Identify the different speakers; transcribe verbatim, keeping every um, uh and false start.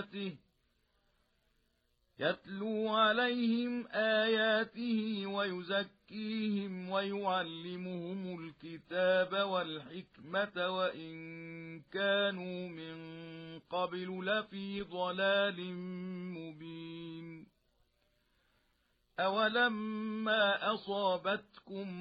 Speaker 1: آياته يتلو عليهم آياته ويزكيهم ويعلمهم الكتاب والحكمة وإن كانوا من قبل لفي ضلال مبين. أولما أصابتكم